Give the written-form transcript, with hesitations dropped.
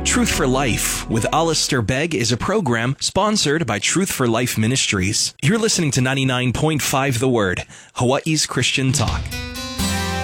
Truth for Life with Alistair Begg is a program sponsored by Truth for Life Ministries. You're listening to 99.5 The Word, Hawaii's Christian Talk.